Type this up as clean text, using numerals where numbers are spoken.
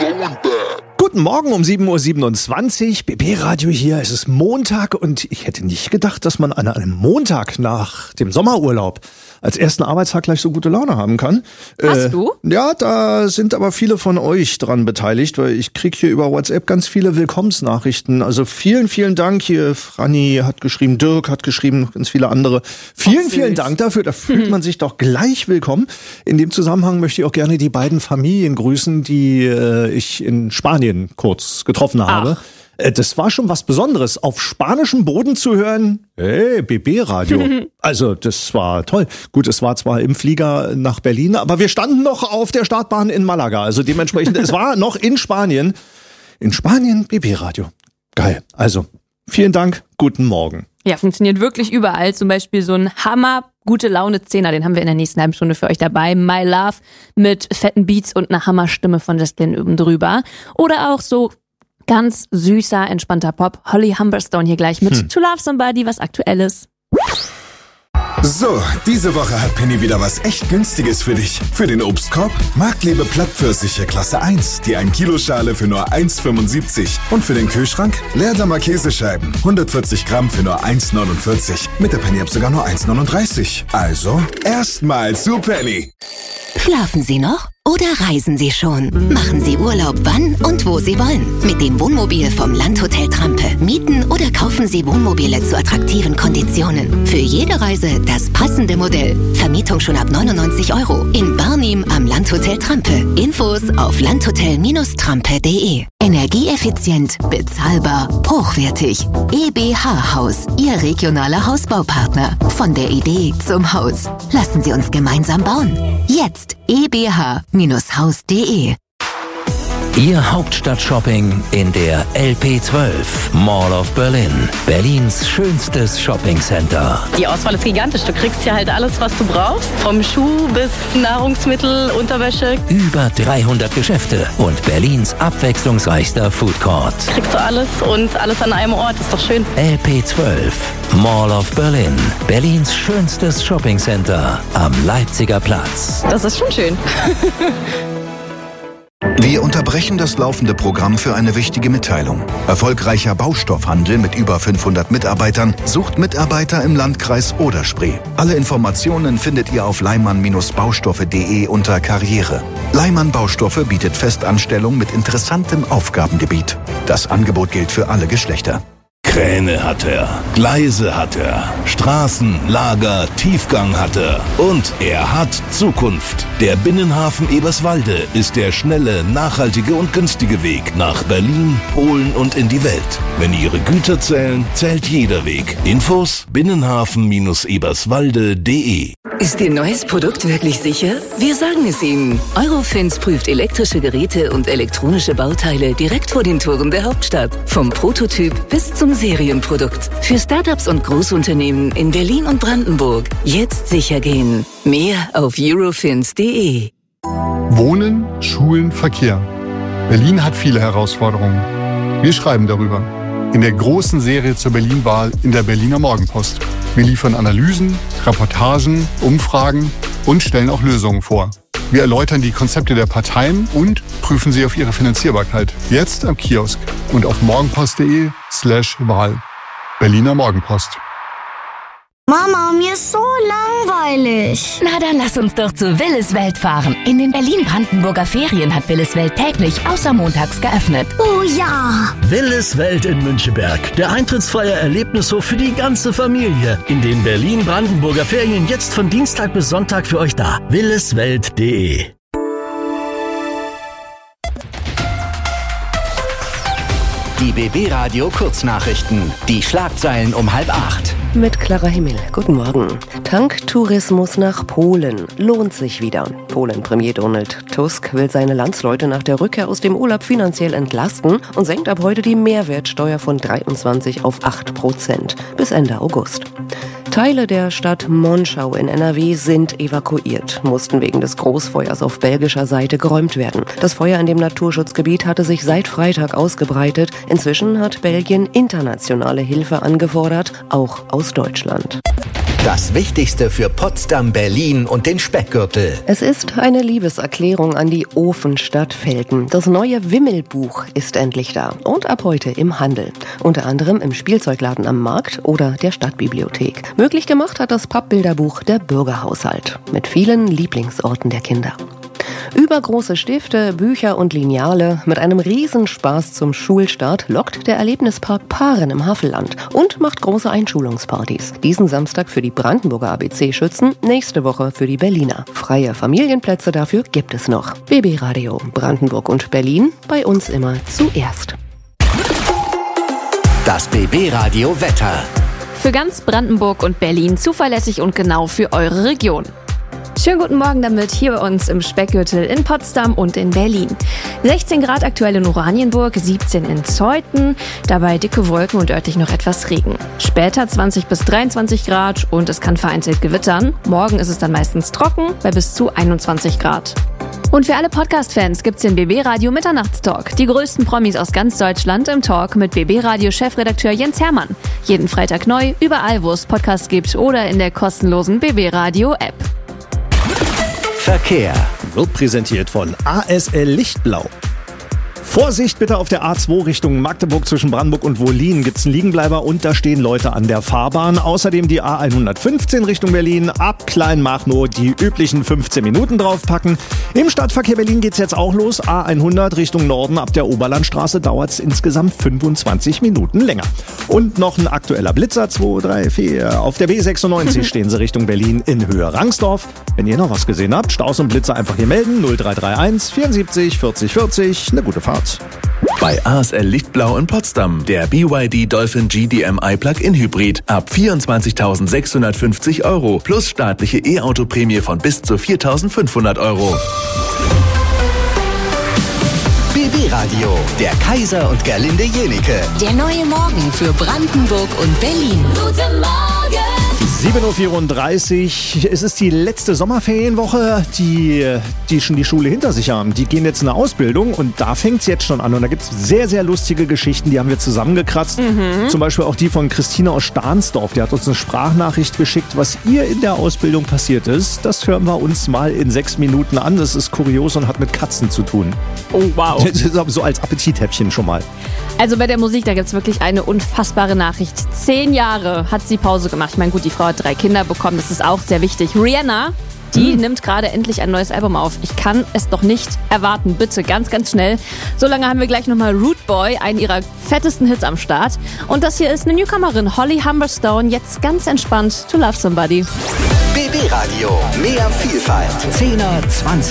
Guten Morgen um 7.27 Uhr, BB-Radio hier, es ist Montag und ich hätte nicht gedacht, dass man an einem Montag nach dem Sommerurlaub als ersten Arbeitstag gleich so gute Laune haben kann. Hast du? Ja, da sind aber viele von euch dran beteiligt, weil ich kriege hier über WhatsApp ganz viele Willkommensnachrichten. Also vielen, vielen Dank hier. Franny hat geschrieben, Dirk hat geschrieben, ganz viele andere. Vielen Dank dafür, da fühlt man sich doch gleich willkommen. In dem Zusammenhang möchte ich auch gerne die beiden Familien grüßen, die ich in Spanien kurz getroffen habe. Das war schon was Besonderes, auf spanischem Boden zu hören. Hey, BB-Radio. Also das war toll. Gut, es war zwar im Flieger nach Berlin, aber wir standen noch auf der Startbahn in Malaga. Also dementsprechend, es war noch in Spanien. In Spanien BB-Radio. Geil. Also vielen Dank, guten Morgen. Ja, funktioniert wirklich überall. Zum Beispiel so ein Hammer gute Laune-Zehner, den haben wir in der nächsten halben Stunde für euch dabei. My Love mit fetten Beats und einer Hammerstimme von Justin oben drüber. Oder auch so ganz süßer, entspannter Pop. Holly Humberstone hier gleich mit To Love Somebody, was Aktuelles. So, diese Woche hat Penny wieder was echt Günstiges für dich. Für den Obstkorb Marktlebe Plattpfirsiche Klasse 1, die 1-Kilo-Schale für nur 1,75. Und für den Kühlschrank Leerdammer Käsescheiben, 140 Gramm für nur 1,49. Mit der Penny-App sogar nur 1,39. Also, erstmal zu Penny. Schlafen Sie noch oder reisen Sie schon? Machen Sie Urlaub, wann und wo Sie wollen. Mit dem Wohnmobil vom Landhotel Trampe. Mieten oder kaufen Sie Wohnmobile zu attraktiven Konditionen. Für jede Reise das passende Modell. Vermietung schon ab 99 € in Barnim am Landhotel Trampe. Infos auf landhotel-trampe.de. Energieeffizient, bezahlbar, hochwertig. EBH Haus, Ihr regionaler Hausbaupartner. Von der Idee zum Haus. Lassen Sie uns gemeinsam bauen. Jetzt ebh-haus.de. Ihr Hauptstadt-Shopping in der LP12 Mall of Berlin. Berlins schönstes Shoppingcenter. Die Auswahl ist gigantisch. Du kriegst hier halt alles, was du brauchst. Vom Schuh bis Nahrungsmittel, Unterwäsche. Über 300 Geschäfte und Berlins abwechslungsreichster Foodcourt. Kriegst du alles und alles an einem Ort. Ist doch schön. LP12 Mall of Berlin. Berlins schönstes Shoppingcenter am Leipziger Platz. Das ist schon schön. Wir unterbrechen das laufende Programm für eine wichtige Mitteilung. Erfolgreicher Baustoffhandel mit über 500 Mitarbeitern sucht Mitarbeiter im Landkreis Oder-Spree. Alle Informationen findet ihr auf leimann-baustoffe.de unter Karriere. Leimann Baustoffe bietet Festanstellung mit interessantem Aufgabengebiet. Das Angebot gilt für alle Geschlechter. Kräne hat er, Gleise hat er, Straßen, Lager, Tiefgang hat er und er hat Zukunft. Der Binnenhafen Eberswalde ist der schnelle, nachhaltige und günstige Weg nach Berlin, Polen und in die Welt. Wenn Ihre Güter zählen, zählt jeder Weg. Infos binnenhafen-eberswalde.de. Ist Ihr neues Produkt wirklich sicher? Wir sagen es Ihnen. Eurofins prüft elektrische Geräte und elektronische Bauteile direkt vor den Toren der Hauptstadt. Vom Prototyp bis zum Serienprodukt. Für Startups und Großunternehmen in Berlin und Brandenburg. Jetzt sicher gehen. Mehr auf eurofins.de. Wohnen, Schulen, Verkehr. Berlin hat viele Herausforderungen. Wir schreiben darüber. In der großen Serie zur Berlin-Wahl in der Berliner Morgenpost. Wir liefern Analysen, Reportagen, Umfragen und stellen auch Lösungen vor. Wir erläutern die Konzepte der Parteien und prüfen sie auf ihre Finanzierbarkeit. Jetzt am Kiosk und auf morgenpost.de/Wahl. Berliner Morgenpost. Mama, mir ist so langweilig. Na, dann lass uns doch zu Willis Welt fahren. In den Berlin-Brandenburger Ferien hat Willis Welt täglich außer montags geöffnet. Oh ja! Willis Welt in Müncheberg. Der eintrittsfreie Erlebnishof für die ganze Familie. In den Berlin-Brandenburger Ferien jetzt von Dienstag bis Sonntag für euch da. williswelt.de. Die BB-Radio Kurznachrichten. Die Schlagzeilen um 7:30. Mit Clara Himmel. Guten Morgen. Tanktourismus nach Polen lohnt sich wieder. Polen-Premier Donald Tusk will seine Landsleute nach der Rückkehr aus dem Urlaub finanziell entlasten und senkt ab heute die Mehrwertsteuer von 23 auf 8% bis Ende August. Teile der Stadt Monschau in NRW sind evakuiert, mussten wegen des Großfeuers auf belgischer Seite geräumt werden. Das Feuer in dem Naturschutzgebiet hatte sich seit Freitag ausgebreitet. Inzwischen hat Belgien internationale Hilfe angefordert, auch aus Deutschland. Das Wichtigste für Potsdam, Berlin und den Speckgürtel. Es ist eine Liebeserklärung an die Ofenstadt Velten. Das neue Wimmelbuch ist endlich da und ab heute im Handel. Unter anderem im Spielzeugladen am Markt oder der Stadtbibliothek. Möglich gemacht hat das Pappbilderbuch der Bürgerhaushalt mit vielen Lieblingsorten der Kinder. Übergroße Stifte, Bücher und Lineale mit einem Riesenspaß zum Schulstart lockt der Erlebnispark Paaren im Havelland und macht große Einschulungspartys. Diesen Samstag für die Brandenburger ABC-Schützen, nächste Woche für die Berliner. Freie Familienplätze dafür gibt es noch. BB Radio Brandenburg und Berlin, bei uns immer zuerst. Das BB Radio Wetter. Für ganz Brandenburg und Berlin zuverlässig und genau für eure Region. Schönen guten Morgen damit hier bei uns im Speckgürtel in Potsdam und in Berlin. 16 Grad aktuell in Oranienburg, 17 in Zeuthen, dabei dicke Wolken und örtlich noch etwas Regen. Später 20 bis 23 Grad und es kann vereinzelt gewittern. Morgen ist es dann meistens trocken bei bis zu 21 Grad. Und für alle Podcast-Fans gibt's den BB Radio Mitternachtstalk. Die größten Promis aus ganz Deutschland im Talk mit BB Radio Chefredakteur Jens Hermann. Jeden Freitag neu, überall wo es Podcasts gibt oder in der kostenlosen BB Radio App. Verkehr wird präsentiert von ASL Lichtblau. Vorsicht bitte auf der A2 Richtung Magdeburg zwischen Brandenburg und Wohlin gibt's einen Liegenbleiber und da stehen Leute an der Fahrbahn. Außerdem die A115 Richtung Berlin, ab Kleinmachnow die üblichen 15 Minuten draufpacken. Im Stadtverkehr Berlin geht's jetzt auch los. A100 Richtung Norden, ab der Oberlandstraße dauert's insgesamt 25 Minuten länger. Und noch ein aktueller Blitzer, 2, 3, 4. Auf der B96 stehen sie Richtung Berlin in Höhe Rangsdorf. Wenn ihr noch was gesehen habt, Staus und Blitzer einfach hier melden. 0331 74 40 40. Eine gute Fahrt. Bei ASL Lichtblau in Potsdam der BYD Dolphin GDMI Plug-in Hybrid ab 24.650 € plus staatliche E-Auto-Prämie von bis zu 4.500 €. BB Radio, der Kaiser und Gerlinde Jenike. Der neue Morgen für Brandenburg und Berlin. Guten Morgen! 7.34 Uhr, es ist die letzte Sommerferienwoche, die schon die Schule hinter sich haben. Die gehen jetzt in eine Ausbildung und da fängt es jetzt schon an. Und da gibt es sehr, sehr lustige Geschichten, die haben wir zusammengekratzt. Zum Beispiel auch die von Christine aus Stahnsdorf. Die hat uns eine Sprachnachricht geschickt, was ihr in der Ausbildung passiert ist. Das hören wir uns mal in 6 Minuten an. Das ist kurios und hat mit Katzen zu tun. Oh, wow. Das ist aber so als Appetithäppchen schon mal. Also bei der Musik, da gibt es wirklich eine unfassbare Nachricht. 10 Jahre hat sie Pause gemacht. Ich meine, gut, die Frau hat 3 Kinder bekommen, das ist auch sehr wichtig. Rihanna, die nimmt gerade endlich ein neues Album auf. Ich kann es doch nicht erwarten. Bitte, ganz, ganz schnell. So lange haben wir gleich nochmal Rude Boy, einen ihrer fettesten Hits am Start. Und das hier ist eine Newcomerin, Holly Humberstone, jetzt ganz entspannt to Love Somebody. BB Radio, mehr Vielfalt. 10er, 20er.